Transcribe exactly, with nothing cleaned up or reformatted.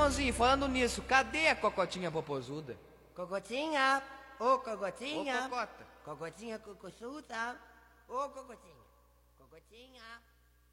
irmãozinho, falando nisso, cadê a cocotinha popozuda? Cocotinha, ô cocotinha. Ô, cocota. Cocotinha cocosuda, ô cocotinha. Cocotinha.